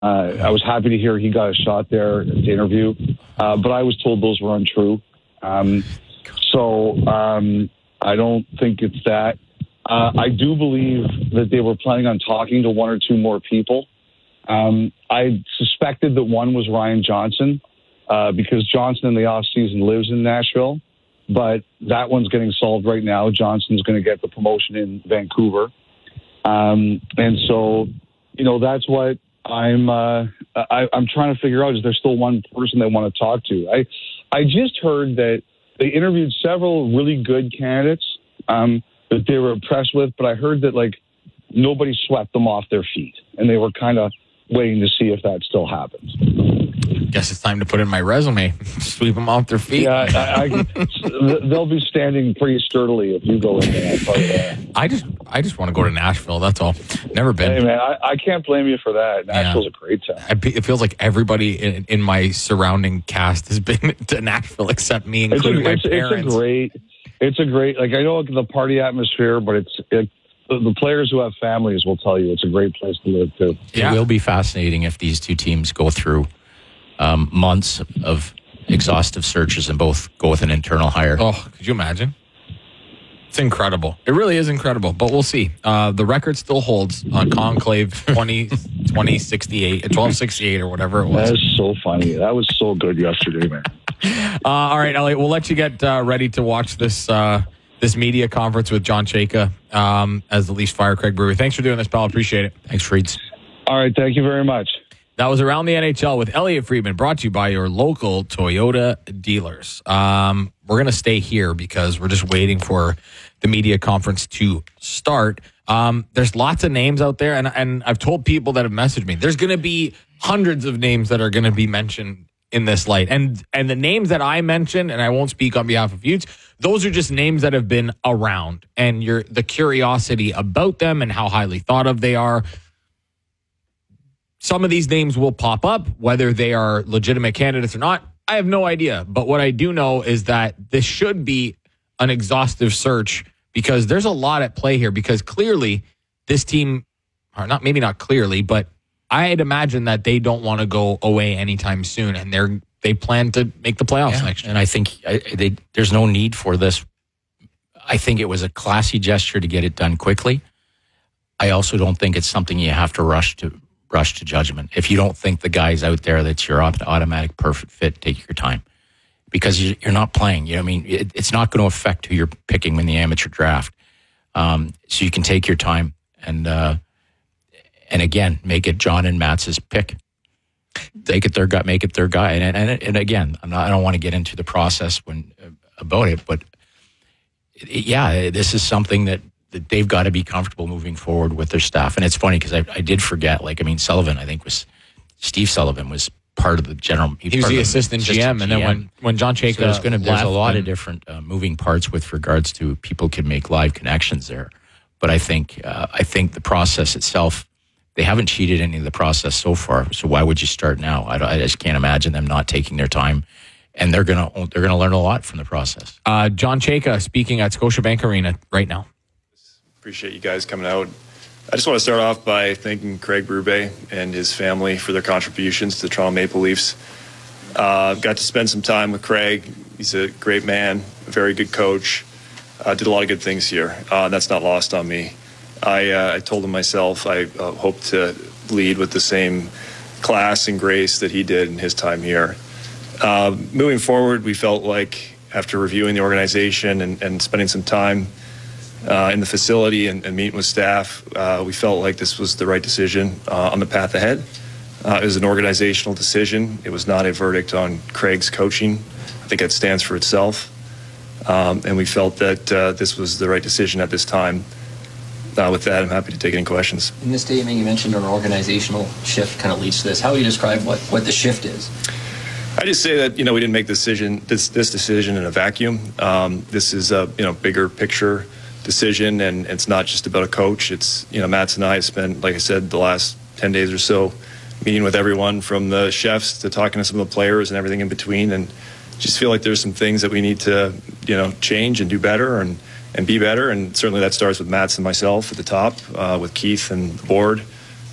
I was happy to hear he got a shot there to interview, but I was told those were untrue. So I don't think it's that. I do believe that they were planning on talking to one or two more people. I suspected that one was Ryan Johnson because Johnson in the offseason lives in Nashville, but that one's getting solved right now. Johnson's going to get the promotion in Vancouver. And so, that's what I'm trying to figure out. Is there still one person they want to talk to? I just heard that they interviewed several really good candidates that they were impressed with, but I heard that nobody swept them off their feet, and they were kind of waiting to see if that still happens. Guess it's time to put in my resume. Sweep them off their feet. Yeah, they'll be standing pretty sturdily if you go in there. I just want to go to Nashville. That's all. Never been. Hey man, I can't blame you for that. Nashville's a great town. It feels like everybody in my surrounding cast has been to Nashville except me, including my parents. It's a great. I know the party atmosphere, but the players who have families will tell you it's a great place to live too. It will be fascinating if these two teams go through months of exhaustive searches and both go with an internal hire. Oh, could you imagine? It's incredible. It really is incredible, but we'll see. The record still holds on Conclave 1268 or whatever it was. That is so funny. That was so good yesterday, man. All right, Elliot, we'll let you get ready to watch this media conference with John Chayka as the Leafs fire Craig Berube. Thanks for doing this, pal. Appreciate it. Thanks, Freeds. All right, thank you very much. That was Around the NHL with Elliot Friedman, brought to you by your local Toyota dealers. We're going to stay here because we're just waiting for the media conference to start. There's lots of names out there, and I've told people that have messaged me, there's going to be hundreds of names that are going to be mentioned in this light. And the names that I mentioned, and I won't speak on behalf of Utes, those are just names that have been around, and the curiosity about them and how highly thought of they are. Some of these names will pop up, whether they are legitimate candidates or not. I have no idea. But what I do know is that this should be an exhaustive search because there's a lot at play here, because clearly this team, or maybe not clearly, but I'd imagine that they don't want to go away anytime soon, and they plan to make the playoffs next year. And I think there's no need for this. I think it was a classy gesture to get it done quickly. I also don't think it's something you have to rush to judgment. If you don't think the guy's out there that's your automatic perfect fit, take your time, because you're not playing. It's not going to affect who you're picking in the amateur draft. So you can take your time and again, make it John and Matt's pick. Make it their guy. And again, I don't want to get into the process about it, but this is something that they've got to be comfortable moving forward with their staff. And it's funny because I did forget, Sullivan, Steve Sullivan was part of the general. He was the assistant GM. And then when John Chayka so there's a lot of different moving parts with regards to people can make live connections there. But I think the process itself, they haven't cheated any of the process so far. So why would you start now? I just can't imagine them not taking their time. And they're gonna learn a lot from the process. John Chayka speaking at Scotiabank Arena right now. Appreciate you guys coming out. I just want to start off by thanking Craig Berube and his family for their contributions to the Toronto Maple Leafs. Got to spend some time with Craig. He's a great man, a very good coach. Did a lot of good things here. That's not lost on me. I told him myself I hope to lead with the same class and grace that he did in his time here. Moving forward, we felt like after reviewing the organization and spending some time in the facility and meeting with staff, we felt like this was the right decision on the path ahead. It was an organizational decision. It was not a verdict on Craig's coaching. I think it stands for itself. And we felt that this was the right decision at this time. With that, I'm happy to take any questions. In the statement, you mentioned an organizational shift kind of leads to this. How would you describe what the shift is? I just say that, we didn't make this decision in a vacuum. This is a, bigger picture decision, and it's not just about a coach. It's, Matt and I have spent, like I said, the last 10 days or so meeting with everyone from the chefs to talking to some of the players and everything in between, and just feel like there's some things that we need to, change and do better and be better. And certainly that starts with Matt and myself at the top, with Keith and the board.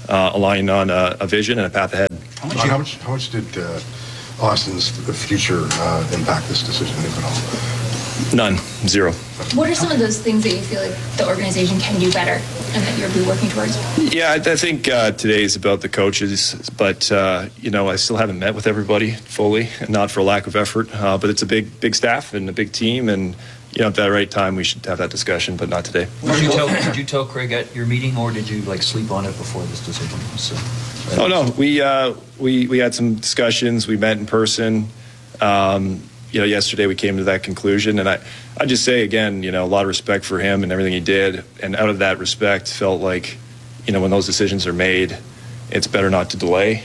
aligning on a vision and a path ahead. How much did Austin's future impact this decision, if at all? None. Zero. What are some of those things that you feel like the organization can do better and that you'll be working towards? Yeah, I think today is about the coaches, but I still haven't met with everybody fully, and not for lack of effort. But it's a big staff and a big team, and at the right time we should have that discussion, but not today. Did you tell Craig at your meeting, or did you sleep on it before this decision? Oh no, we had some discussions. We met in person. Yesterday we came to that conclusion, and I just say again, a lot of respect for him and everything he did, and out of that respect, felt like, when those decisions are made, it's better not to delay.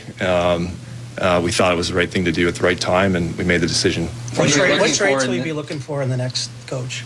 We thought it was the right thing to do at the right time, and we made the decision. What traits will you be looking for in the next coach?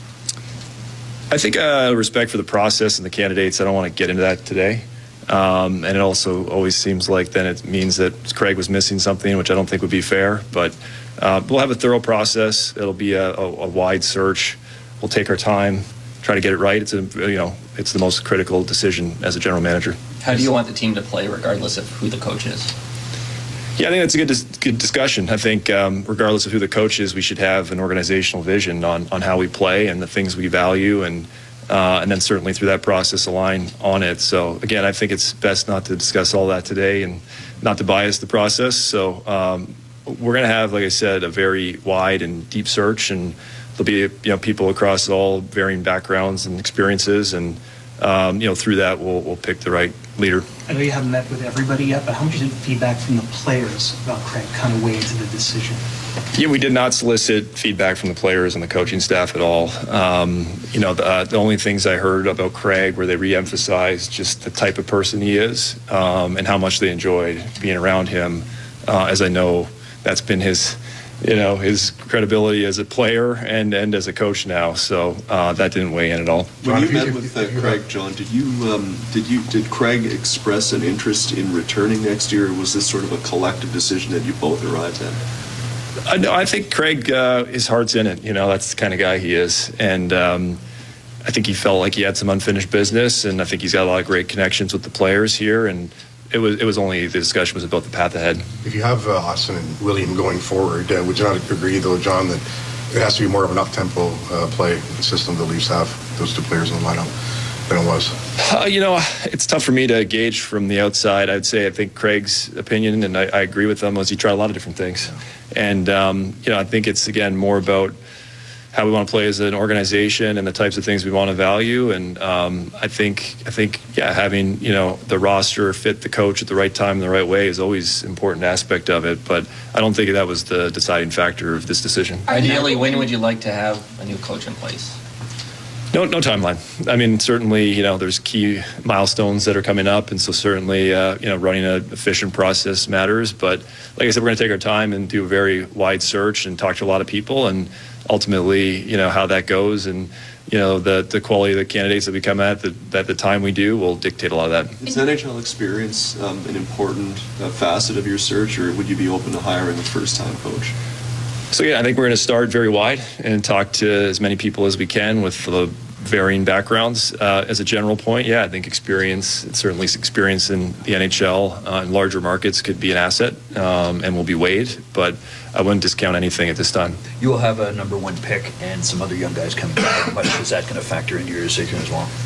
I think respect for the process and the candidates. I don't want to get into that today. And it also always seems like then it means that Craig was missing something, which I don't think would be fair. But we'll have a thorough process. It'll be a wide search. We'll take our time, try to get it right. It's the most critical decision as a general manager. How do you want the team to play, regardless of who the coach is? Yeah, I think that's a good discussion. I think regardless of who the coach is, we should have an organizational vision on how we play and the things we value, and then certainly through that process align on it. So again, I think it's best not to discuss all that today and not to bias the process. So we're going to have, like I said, a very wide and deep search, and there'll be people across all varying backgrounds and experiences, and through that we'll pick the right leader. I know you haven't met with everybody yet, but how much did feedback from the players about Craig kind of weigh into the decision? Yeah, we did not solicit feedback from the players and the coaching staff at all. The only things I heard about Craig were they re-emphasized just the type of person he is, and how much they enjoyed being around him, as I know that's been his credibility as a player and as a coach now. So that didn't weigh in at all. When you met with Craig, John, did Craig express an interest in returning next year, or was this sort of a collective decision that you both arrived at? I think Craig, his heart's in it. That's the kind of guy he is, and I think he felt like he had some unfinished business, and I think he's got a lot of great connections with the players here, and it was only the discussion was about the path ahead. If you have Austin and William going forward, would you not agree, though, John, that it has to be more of an up-tempo play system the Leafs have, those two players in the lineup, than it was? It's tough for me to gauge from the outside. I'd say I think Craig's opinion, and I agree with them, was he tried a lot of different things. And, I think it's, again, more about how we want to play as an organization and the types of things we want to value. And I think, having, the roster fit the coach at the right time in the right way is always an important aspect of it. But I don't think that was the deciding factor of this decision. Ideally, when would you like to have a new coach in place? No timeline. I mean, certainly, there's key milestones that are coming up, and so certainly, running an efficient process matters. But like I said, we're going to take our time and do a very wide search and talk to a lot of people, and ultimately, how that goes, and the quality of the candidates that we come at the time we do will dictate a lot of that. Is NHL experience an important facet of your search, or would you be open to hiring a first-time coach? So I think we're going to start very wide and talk to as many people as we can with the varying backgrounds. As a general point, I think certainly experience in the NHL in larger markets could be an asset and will be weighed, but I wouldn't discount anything at this time. You will have a number one pick and some other young guys coming back. How much is that going to factor into your decision as well?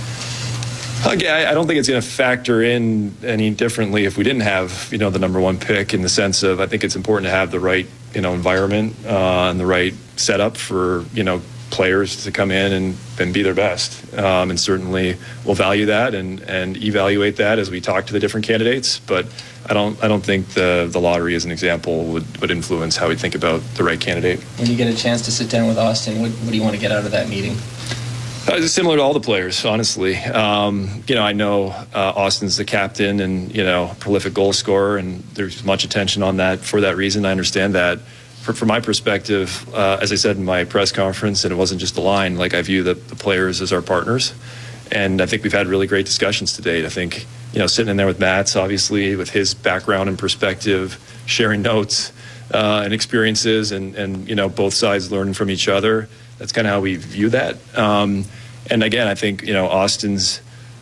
Again, I don't think it's going to factor in any differently if we didn't have, the number one pick, in the sense of I think it's important to have the right, environment and the right setup for, players to come in and be their best. And certainly we'll value that and evaluate that as we talk to the different candidates. But I don't think the lottery, as an example, would influence how we think about the right candidate. When you get a chance to sit down with Austin, what do you want to get out of that meeting? Similar to all the players, honestly. I know Austin's the captain and, prolific goal scorer, and there's much attention on that for that reason. I understand that. From my perspective, as I said in my press conference, and it wasn't just a line, like I view the players as our partners. And I think we've had really great discussions to date. I think, sitting in there with Matt's, obviously, with his background and perspective, sharing notes and experiences and both sides learning from each other. That's kind of how we view that. And again, I think, Austin's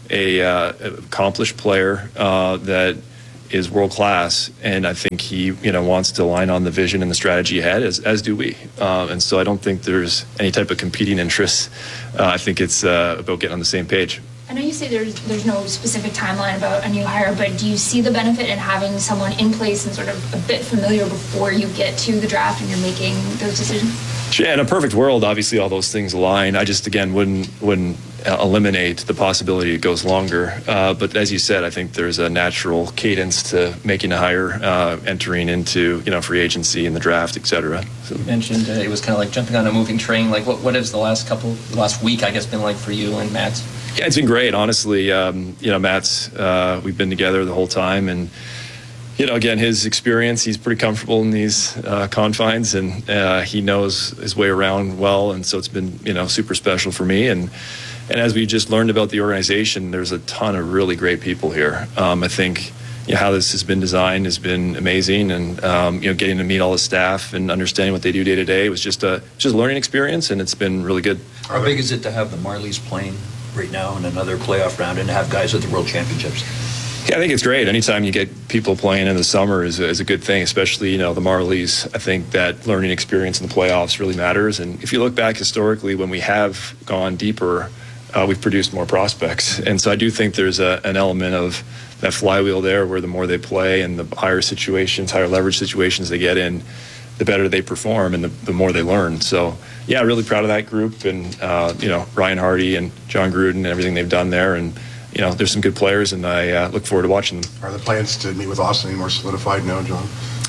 a accomplished player that is world class, and I think he wants to align on the vision and the strategy ahead, as do we. And so I don't think there's any type of competing interests. I think it's about getting on the same page. I know you say there's no specific timeline about a new hire, but do you see the benefit in having someone in place and sort of a bit familiar before you get to the draft and you're making those decisions? Yeah, in a perfect world, obviously all those things align. I just, again, wouldn't eliminate the possibility it goes longer. But as you said, I think there's a natural cadence to making a hire, entering into free agency and the draft, et cetera. So. You mentioned it was kind of like jumping on a moving train. Like what has the last week, I guess, been like for you and Matt? Yeah, it's been great, honestly. Matt's, we've been together the whole time, and again, his experience, he's pretty comfortable in these confines, and he knows his way around well, and so it's been super special for me. And as we just learned about the organization, there's a ton of really great people here. I think how this has been designed has been amazing, and getting to meet all the staff and understanding what they do day to day was just a learning experience, and it's been really good. How big is it to have the Marlies playing right now in another playoff round and have guys at the World Championships? Yeah, I think it's great. Anytime you get people playing in the summer is a good thing, especially, the Marlies. I think that learning experience in the playoffs really matters. And if you look back historically, when we have gone deeper, we've produced more prospects. And so I do think there's an element of that flywheel there where the more they play and the higher leverage situations they get in, the better they perform and the more they learn. So, yeah, really proud of that group and, Ryan Hardy and John Gruden and everything they've done there. And, there's some good players, and I look forward to watching them. Are the plans to meet with Austin any more solidified now, John?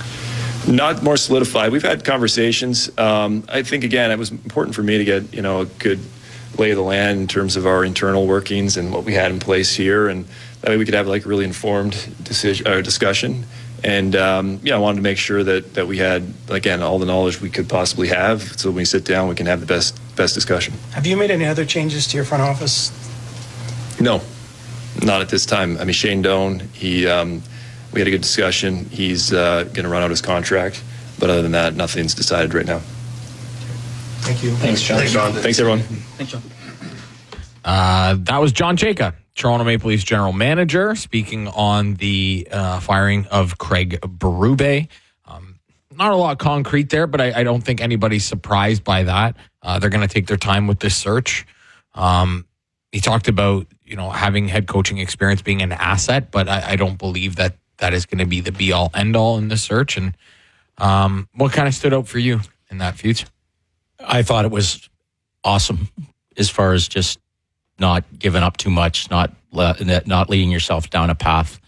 Not more solidified. We've had conversations. I think, again, it was important for me to get, a good lay of the land in terms of our internal workings and what we had in place here. And that way we could have a really informed discussion. And, I wanted to make sure that we had, again, all the knowledge we could possibly have. So when we sit down, we can have the best discussion. Have you made any other changes to your front office? No. Not at this time. I mean, Shane Doan, we had a good discussion. He's going to run out his contract. But other than that, nothing's decided right now. Thank you. Thanks, John. Thanks, John. Thanks, everyone. Thanks, John. That was John Chayka, Toronto Maple Leafs general manager, speaking on the firing of Craig Berube. Not a lot concrete there, but I don't think anybody's surprised by that. They're going to take their time with this search. He talked about having head coaching experience being an asset, but I don't believe that is going to be the be all end all in this search. And what kind of stood out for you in that, Future? I thought it was awesome as far as just not giving up too much, not leading yourself down a path,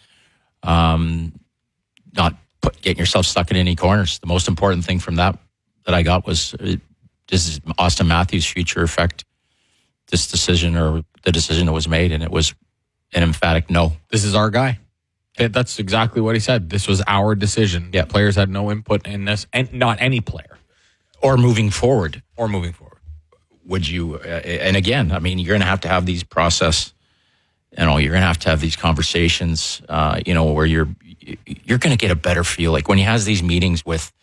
not getting yourself stuck in any corners. The most important thing from that I got was, does Austin Matthews' future affect this decision or the decision that was made? And it was an emphatic no. This is our guy. That's exactly what he said. This was our decision. Yeah. Players had no input in this, and not any player. Or moving forward. Would you? And again, I mean, you're going to have these process. You're going to have these conversations. Where you're going to get a better feel. Like when he has these meetings with,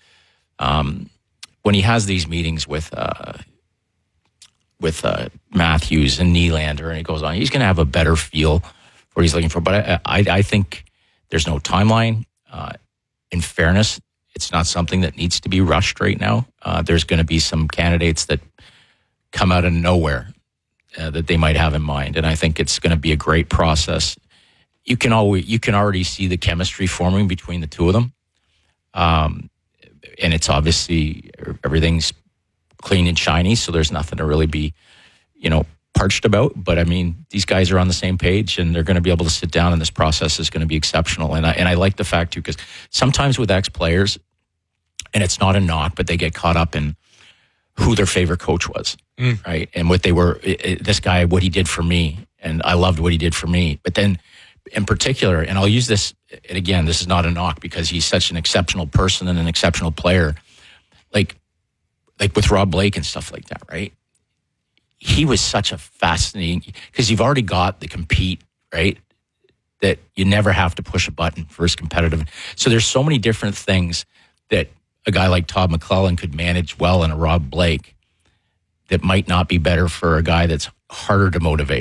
Matthews and Nylander, and he goes on, he's going to have a better feel for what he's looking for. But I think there's no timeline. In fairness, it's not something that needs to be rushed right now. There's going to be some candidates that come out of nowhere that they might have in mind, and I think it's going to be a great process. You can already see the chemistry forming between the two of them, and it's obviously everything's clean and shiny, so there's nothing to really be, parched about. But I mean, these guys are on the same page, and they're going to be able to sit down, and this process is going to be exceptional. And I like the fact too, because sometimes with ex-players, and it's not a knock, but they get caught up in who their favorite coach was, right? And what they were, this guy, what he did for me, and I loved what he did for me. But then, in particular, and I'll use this, and again, this is not a knock because he's such an exceptional person and an exceptional player, like with Rob Blake and stuff like that, right? He was such a fascinating, because you've already got the compete, right? That you never have to push a button for his competitive. So there's so many different things that a guy like Todd McClellan could manage well in a Rob Blake that might not be better for a guy that's harder to motivate.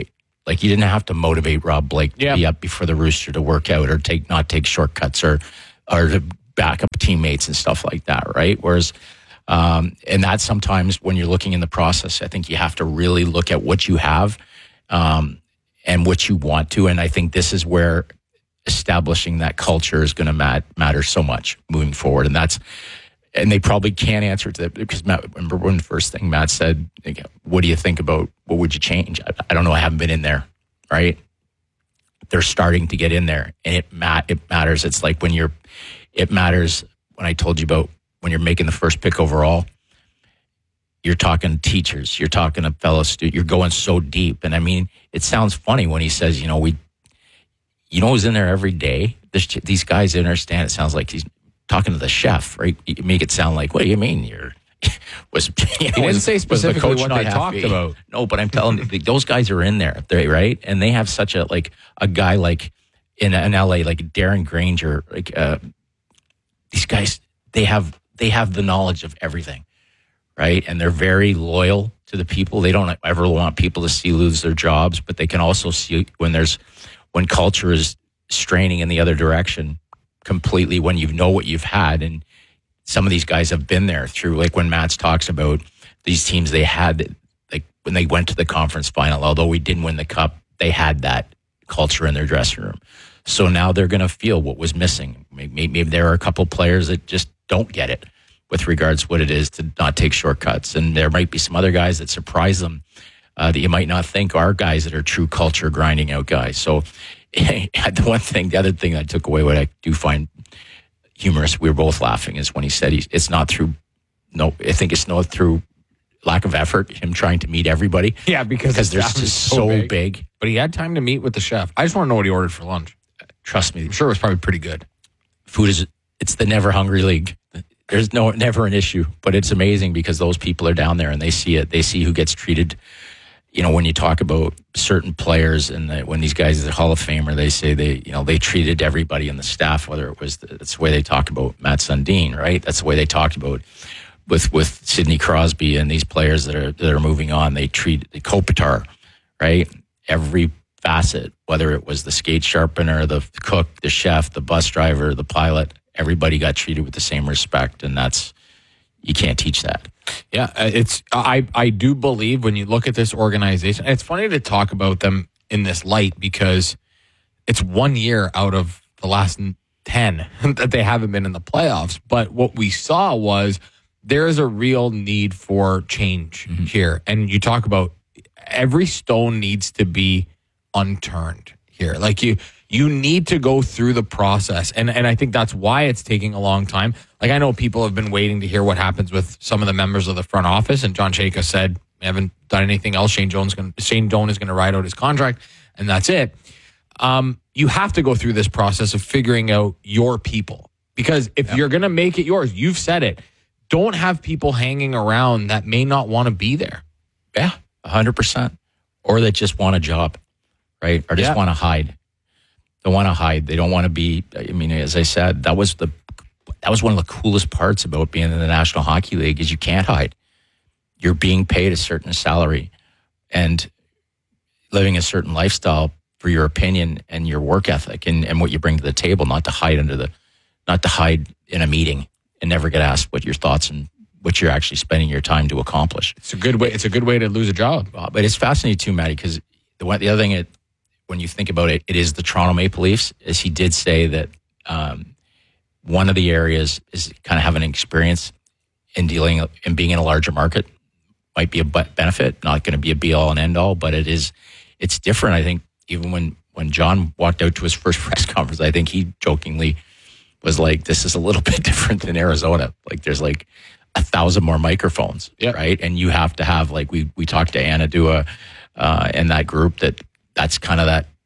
Like you didn't have to motivate Rob Blake to Yeah. be up before the Rooster to work out or not take shortcuts or to back up teammates and stuff like that, right? Whereas, and that sometimes when you're looking in the process, I think you have to really look at what you have and what you want to. And I think this is where establishing that culture is going to matter so much moving forward. And they probably can't answer to that because Matt, remember when the first thing Matt said, like, what do you think about, what would you change? I don't know. I haven't been in there, right? They're starting to get in there and it matters. It's like it matters when I told you about when you're making the first pick overall, you're talking teachers, you're talking to fellow students, you're going so deep. And I mean, it sounds funny when he says, who's in there every day? These guys understand. It sounds like he's talking to the chef, right? You make it sound like, what do you mean He didn't say specifically what they talked about. No, but I'm telling you, those guys are in there, right? And they have such a guy like in LA, like Darren Granger, like these guys, they have the knowledge of everything, right? And they're very loyal to the people. They don't ever want people to lose their jobs, but they can also see when culture is straining in the other direction completely, when you know what you've had. And some of these guys have been there through, like when Matt talks about these teams they had, like when they went to the conference final, although we didn't win the cup, they had that culture in their dressing room. So now they're going to feel what was missing. Maybe there are a couple players that just don't get it with regards to what it is to not take shortcuts. And there might be some other guys that surprise them that you might not think are guys that are true culture grinding out guys. So the other thing I took away, what I do find humorous, we were both laughing, is when he said it's not through lack of effort, him trying to meet everybody. Yeah, because they're just so big. But he had time to meet with the chef. I just want to know what he ordered for lunch. Trust me. I'm sure it was probably pretty good. Food it's the never hungry league. There's never an issue, but it's amazing because those people are down there and they see it. They see who gets treated. When you talk about certain players and when these guys are Hall of Famer, they say they treated everybody in the staff, whether it was, that's the way they talk about Matt Sundin, right? That's the way they talked about with Sidney Crosby and these players that are moving on. They treat the Kopitar, right? Every facet, whether it was the skate sharpener, the cook, the chef, the bus driver, the pilot, everybody got treated with the same respect. And you can't teach that. Yeah, I do believe when you look at this organization, it's funny to talk about them in this light because it's 1 year out of the last 10 that they haven't been in the playoffs. But what we saw was there is a real need for change here. And you talk about every stone needs to be unturned here. Like you need to go through the process. And I think that's why it's taking a long time. Like I know people have been waiting to hear what happens with some of the members of the front office. And John Chayka said, we haven't done anything else. Shane Doan is going to ride out his contract and that's it. You have to go through this process of figuring out your people, because if you're going to make it yours, you've said it, don't have people hanging around that may not want to be there. Yeah, 100%. Or that just want a job, right? Or just want to hide. They want to hide. They don't want to be. I mean, as I said, that was one of the coolest parts about being in the National Hockey League is you can't hide. You're being paid a certain salary and living a certain lifestyle for your opinion and your work ethic and what you bring to the table. Not to hide in a meeting and never get asked what your thoughts and what you're actually spending your time to accomplish. It's a good way. It's a good way to lose a job. But it's fascinating too, Matty, because the other thing when you think about it, it is the Toronto Maple Leafs, as he did say that one of the areas is kind of having an experience in dealing and being in a larger market might be a benefit, not going to be a be all and end all, but it's different. I think even when John walked out to his first press conference, I think he jokingly was like, this is a little bit different than Arizona. Like there's like 1,000 more microphones, right? And you have to have, like we talked to Anna Dua and that group that's kind of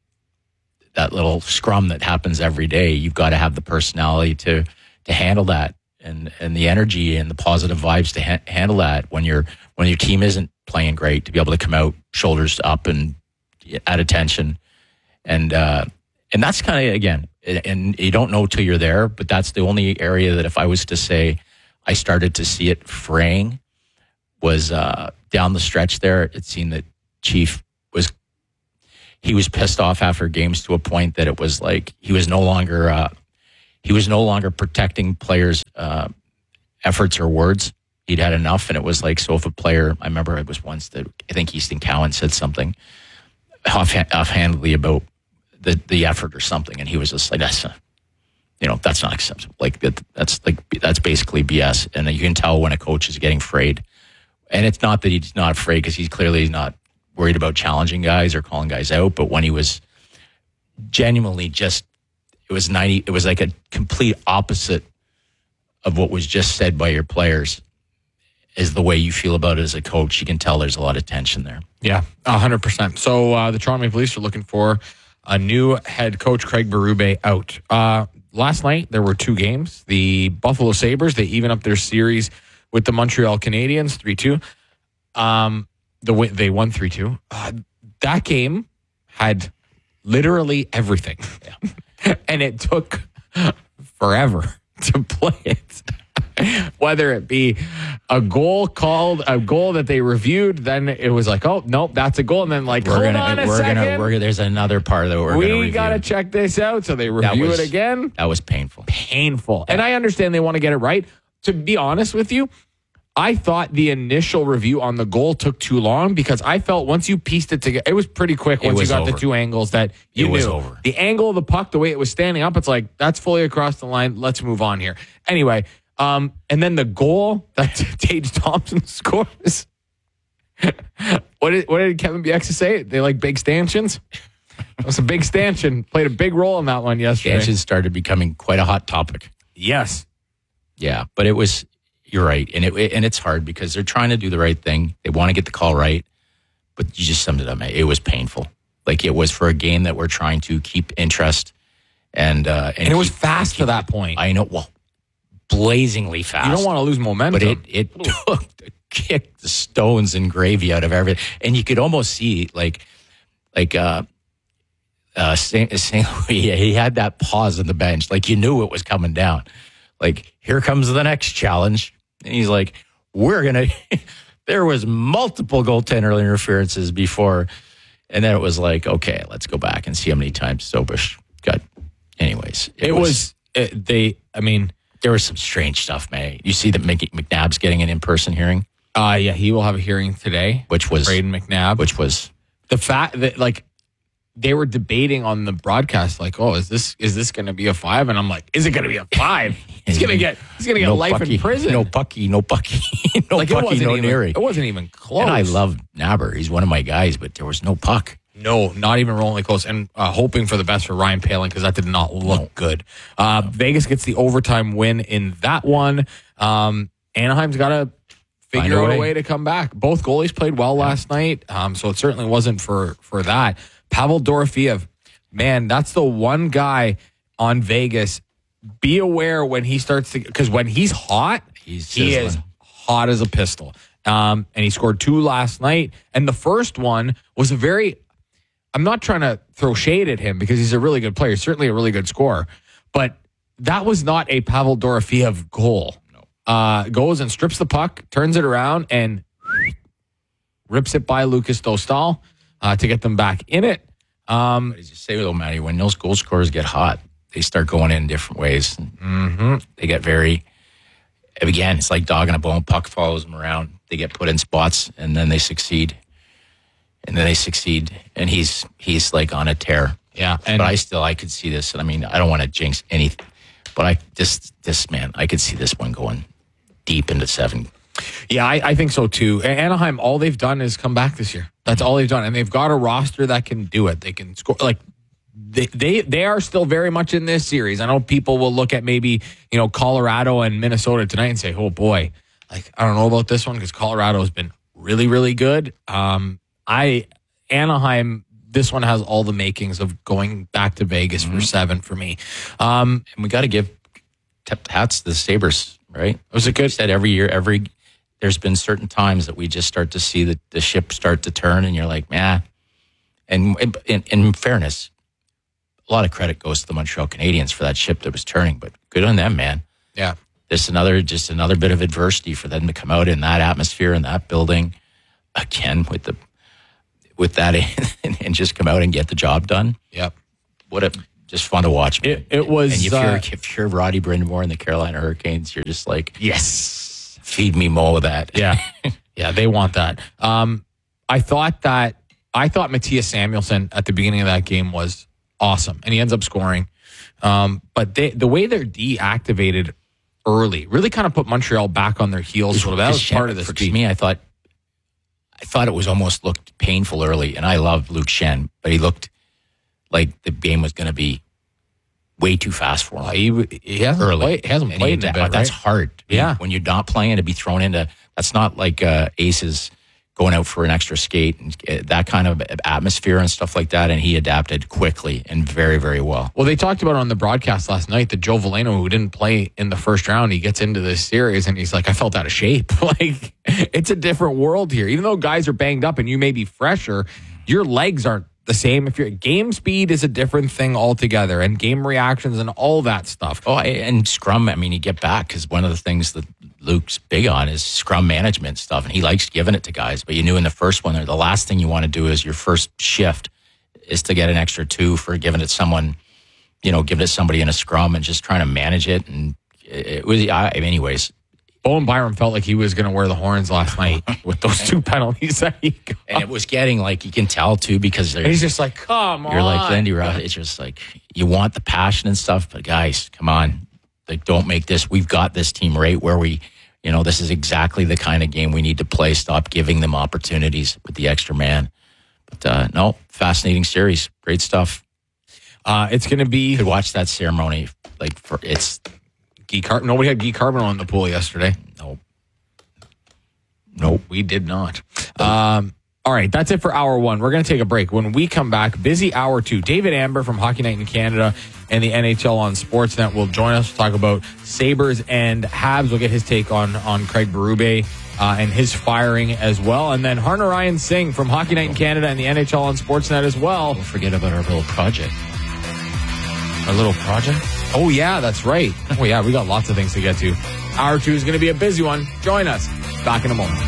that little scrum that happens every day. You've got to have the personality to handle that and the energy and the positive vibes to handle that when your team isn't playing great, to be able to come out shoulders up and at attention. And that's kind of, again, and you don't know till you're there, but that's the only area that if I was to say I started to see it fraying was down the stretch there. It seemed that Chief was, he was pissed off after games to a point that it was like he was no longer protecting players' efforts or words. He'd had enough, and it was like, so if a player, I remember it was once that I think Easton Cowan said something offhandedly about the effort or something, and he was just like, that's not acceptable. Like that's basically BS, and you can tell when a coach is getting frayed. And it's not that he's not afraid, because he's clearly not worried about challenging guys or calling guys out, but when he was genuinely just, it was like a complete opposite of what was just said by your players is the way you feel about it as a coach. You can tell there's a lot of tension there. Yeah, 100%. So the Toronto Maple Leafs are looking for a new head coach, Craig Berube, out. Last night, there were 2 games. The Buffalo Sabres, they even up their series with the Montreal Canadiens, 3-2. They won 3-2. That game had literally everything. Yeah. And it took forever to play it. Whether it be a goal that they reviewed, then it was like, oh nope, that's a goal, and then like, there's another part that we gotta check this out. So they review it again. That was painful. Yeah. And I understand they want to get it right. To be honest with you, I thought the initial review on the goal took too long, because I felt once you pieced it together, it was pretty quick once you got the 2 angles that you knew. Over. The angle of the puck, the way it was standing up, it's like, that's fully across the line. Let's move on here. Anyway, and then the goal that Tage Thompson scores. What did Kevin Bieksa say? They like big stanchions? It was a big stanchion. Played a big role in that one yesterday. Stanchions started becoming quite a hot topic. Yes. Yeah, but it was... You're right, and it's hard because they're trying to do the right thing. They want to get the call right, but you just summed it up, man. It was painful. Like, it was for a game that we're trying to keep interest, and it was fast to that point. I know, well, blazingly fast. You don't want to lose momentum, but it took to kick the stones and gravy out of everything, and you could almost see St. Louis. He had that pause on the bench, like you knew it was coming down. Like, here comes the next challenge. And he's like, there was multiple goaltender interferences before. And then it was like, okay, let's go back and see how many times Sobish got. Anyways. There was some strange stuff, man. You see that McNabb's getting an in-person hearing? Yeah, he will have a hearing today. Which was Braden McNabb. Which was the fact that, like, they were debating on the broadcast, like, oh, is this going to be a 5? And I'm like, is it going to be a 5? He's going to get life in prison. No Bucky, no Neary. It wasn't even close. And I love Nabber. He's one of my guys, but there was no puck. No, not even remotely close. And hoping for the best for Ryan Poehling, because that did not look good. Vegas gets the overtime win in that one. Anaheim's got to figure out a way to come back. Both goalies played well last night, so it certainly wasn't for that. Pavel Dorofeev, man, that's the one guy on Vegas. Be aware when he starts to, because when he's hot, he is hot as a pistol. And he scored 2 last night. And the first one was I'm not trying to throw shade at him because he's a really good player, certainly a really good scorer. But that was not a Pavel Dorofeev goal. No. Goes and strips the puck, turns it around, and rips it by Lucas Dostal to get them back in it. As you say, though, Matty, when those goal scorers get hot, they start going in different ways. Mm-hmm. They get again, it's like dog and a bone. Puck follows them around. They get put in spots, and then they succeed. And he's like on a tear. Yeah. But I could see this. And I mean, I don't want to jinx anything, but this man, I could see this one going deep into 7. Yeah, I think so too. Anaheim, all they've done is come back this year. That's all they've done. And they've got a roster that can do it. They can score. Like, they are still very much in this series. I know people will look at maybe, Colorado and Minnesota tonight and say, oh boy, like, I don't know about this one because Colorado has been really, really good. Anaheim, this one has all the makings of going back to Vegas for 7 for me. And we got to give hats to the Sabres, right? It was a good said every year, there's been certain times that we just start to see the ship start to turn, and you're like, man. And in fairness, a lot of credit goes to the Montreal Canadiens for that ship that was turning, but good on them, man. Yeah. Just another bit of adversity for them to come out in that atmosphere in that building again with that and just come out and get the job done. Yep. Just fun to watch. It was. And if you're Roddy Brind'Amour and the Carolina Hurricanes, you're just like, yes, feed me more of that. Yeah. Yeah, they want that. I thought Matthias Samuelsson at the beginning of that game was awesome, and he ends up scoring. But the way they're deactivated early really kind of put Montreal back on their heels a little bit. That was part of this. For me, I thought it was almost looked painful early, and I love Luke Schenn, but he looked like the game was going to be way too fast for him. He hasn't played in a bit, right? That's hard. Yeah. When you're not playing, to be thrown into, that's not like Aces going out for an extra skate and that kind of atmosphere and stuff like that. And he adapted quickly and very, very well. Well, they talked about on the broadcast last night that Joe Veleno, who didn't play in the first round, he gets into this series and he's like, I felt out of shape. Like, it's a different world here. Even though guys are banged up and you may be fresher, your legs aren't the same. If your game speed is a different thing altogether, and game reactions and all that stuff. Oh, and scrum, I mean, you get back, because one of the things that Luke's big on is scrum management stuff, and he likes giving it to guys. But you knew in the first one, the last thing you want to do is your first shift is to get an extra 2 for giving it someone, giving it somebody in a scrum and just trying to manage it. And it was, anyways. Bowen Byram felt like he was going to wear the horns last night with those 2 penalties that he got. And it was getting like, you can tell too, because he's just like, come on. You're like Lindy Ruff. It's just like, you want the passion and stuff, but guys, come on. Like, don't make this. We've got this team right where we, this is exactly the kind of game we need to play. Stop giving them opportunities with the extra man. But no, fascinating series. Great stuff. It's going to be. You could watch that ceremony. Nobody had Guy Carbonneau in the pool yesterday. Nope. We did not. All right, that's it for hour 1. We're going to take a break. When we come back, busy hour 2. David Amber from Hockey Night in Canada and the NHL on Sportsnet will join us to talk about Sabres and Habs. We'll get his take on Craig Berube and his firing as well. And then Harner Ryan Singh from Hockey Night in Canada and the NHL on Sportsnet as well. Don't forget about our little project. Our little project? Oh, yeah, that's right. Oh, yeah, we got lots of things to get to. Hour 2 is going to be a busy one. Join us. Back in a moment.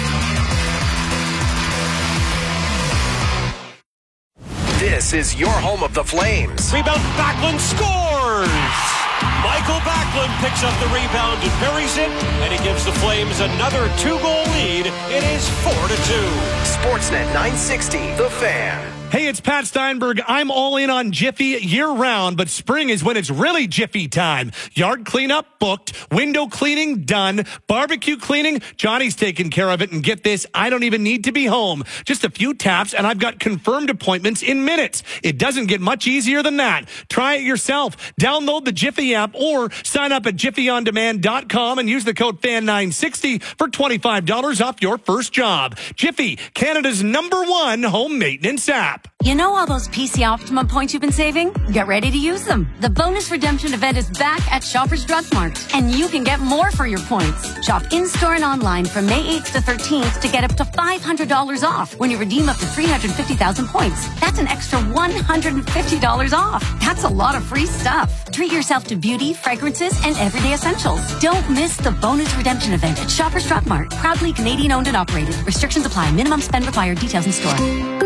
This is your home of the Flames. Rebound, Backlund scores! Michael Backlund picks up the rebound and buries it, and he gives the Flames another 2-goal lead. It is 4-2. Sportsnet 960, The Fan. Hey, it's Pat Steinberg. I'm all in on Jiffy year-round, but spring is when it's really Jiffy time. Yard cleanup booked, window cleaning done, barbecue cleaning, Johnny's taking care of it, and get this, I don't even need to be home. Just a few taps, and I've got confirmed appointments in minutes. It doesn't get much easier than that. Try it yourself. Download the Jiffy app or sign up at jiffyondemand.com and use the code FAN960 for $25 off your first job. Jiffy, Canada's #1 home maintenance app. You know all those PC Optimum points you've been saving? Get ready to use them. The bonus redemption event is back at Shoppers Drug Mart, and you can get more for your points. Shop in-store and online from May 8th to 13th to get up to $500 off when you redeem up to 350,000 points. That's an extra $150 off. That's a lot of free stuff. Treat yourself to beauty, fragrances, and everyday essentials. Don't miss the bonus redemption event at Shoppers Drug Mart. Proudly Canadian owned and operated. Restrictions apply. Minimum spend required. Details in store.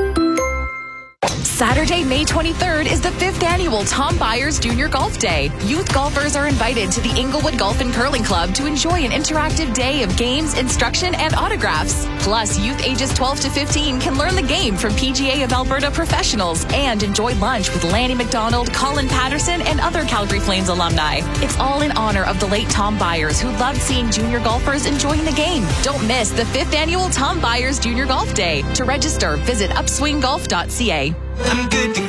Saturday, May 23rd is the 5th annual Tom Byers Junior Golf Day. Youth golfers are invited to the Inglewood Golf and Curling Club to enjoy an interactive day of games, instruction, and autographs. Plus, youth ages 12 to 15 can learn the game from PGA of Alberta professionals and enjoy lunch with Lanny McDonald, Colin Patterson, and other Calgary Flames alumni. It's all in honor of the late Tom Byers, who loved seeing junior golfers enjoying the game. Don't miss the 5th annual Tom Byers Junior Golf Day. To register, visit upswinggolf.ca. I'm good to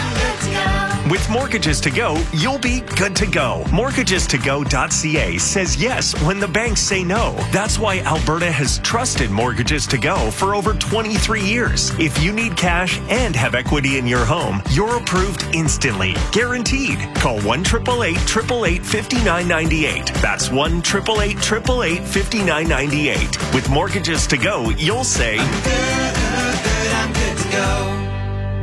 go. With Mortgages to Go, you'll be good to go. MortgagesToGo.ca says yes when the banks say no. That's why Alberta has trusted Mortgages to Go for over 23 years. If you need cash and have equity in your home, you're approved instantly. Guaranteed. Call 1-888-888-5998. That's 1-888-888-5998. With Mortgages to Go, you'll say, I'm good to go.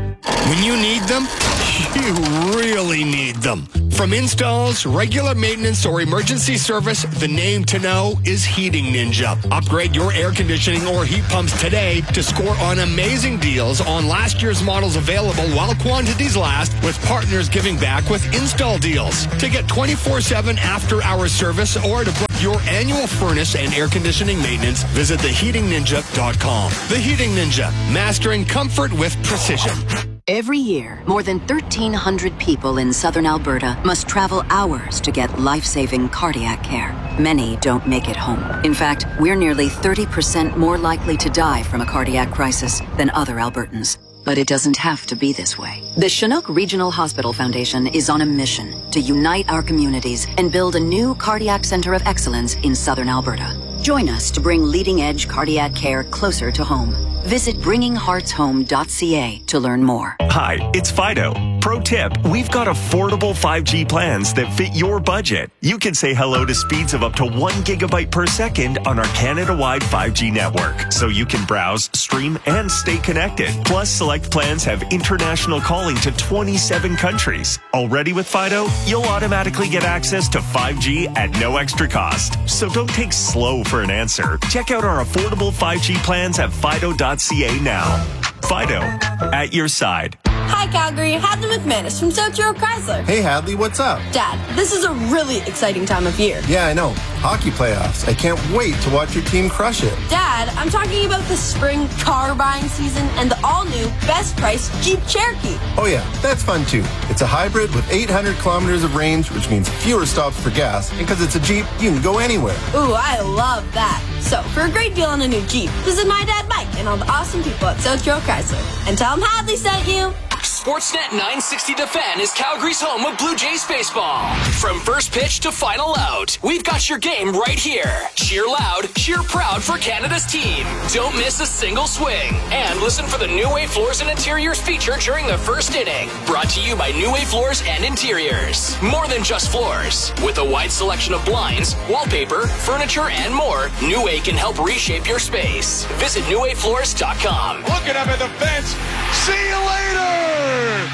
When you need them, you really need them. From installs, regular maintenance, or emergency service, the name to know is Heating Ninja. Upgrade your air conditioning or heat pumps today to score on amazing deals on last year's models available while quantities last, with partners giving back with install deals. To get 24/7 after-hour service or to book your annual furnace and air conditioning maintenance, visit theheatingninja.com. The Heating Ninja, mastering comfort with precision. Every year, more than 1,300 people in southern Alberta must travel hours to get life-saving cardiac care. Many don't make it home. In fact, we're nearly 30% more likely to die from a cardiac crisis than other Albertans. But it doesn't have to be this way. The Chinook Regional Hospital Foundation is on a mission to unite our communities and build a new cardiac center of excellence in southern Alberta. Join us to bring leading-edge cardiac care closer to home. Visit bringingheartshome.ca to learn more. Hi, it's Fido. Pro tip, we've got affordable 5G plans that fit your budget. You can say hello to speeds of up to 1 gigabyte per second on our Canada-wide 5G network, so you can browse, stream, and stay connected. Plus, select plans have international calling to 27 countries. Already with Fido, you'll automatically get access to 5G at no extra cost. So don't take slow for an answer. Check out our affordable 5G plans at Fido.ca now. Fido, at your side. Hi, Calgary. Hadley McManus from South Shore Chrysler. Hey, Hadley, what's up? Dad, this is a really exciting time of year. Yeah, I know. Hockey playoffs. I can't wait to watch your team crush it. Dad, I'm talking about the spring car buying season and the all-new best price Jeep Cherokee. Oh, yeah, that's fun, too. It's a hybrid with 800 kilometers of range, which means fewer stops for gas. And because it's a Jeep, you can go anywhere. Ooh, I love that. So, for a great deal on a new Jeep, visit my dad Mike and all the awesome people at South Shore Chrysler. And tell them Hadley sent you. Sportsnet 960 The Fan is Calgary's home of Blue Jays baseball. From first pitch to final out, we've got your game right here. Cheer loud, cheer proud for Canada's team. Don't miss a single swing. And listen for the New Way Floors and Interiors feature during the first inning. Brought to you by New Way Floors and Interiors. More than just floors. With a wide selection of blinds, wallpaper, furniture, and more, New Way can help reshape your space. Visit newwayfloors.com. Looking up at the fence. See you later!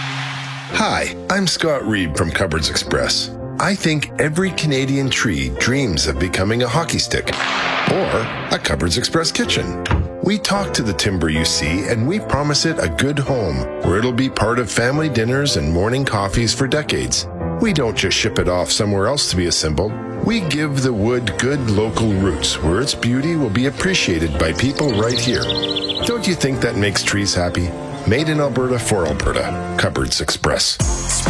Hi, I'm Scott Reed from Cupboards Express. I think every Canadian tree dreams of becoming a hockey stick or a Cupboards Express kitchen. We talk to the timber you see, and we promise it a good home where it'll be part of family dinners and morning coffees for decades. We don't just ship it off somewhere else to be assembled. We give the wood good local roots where its beauty will be appreciated by people right here. Don't you think that makes trees happy? Made in Alberta for Alberta. Cupboards Express.